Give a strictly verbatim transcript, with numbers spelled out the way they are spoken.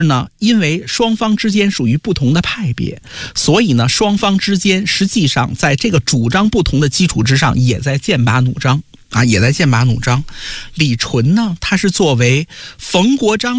呢，因为双方之间属于不同的派别，所以呢，双方之间实际上在这个主张不同的基础之上，也在剑拔弩张啊，也在剑拔弩张。李纯呢，他是作为冯国璋